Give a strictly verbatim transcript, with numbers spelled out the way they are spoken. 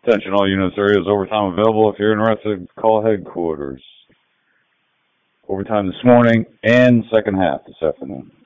Attention all units, there is overtime available if you're interested. Call headquarters. Overtime this morning and second half this afternoon.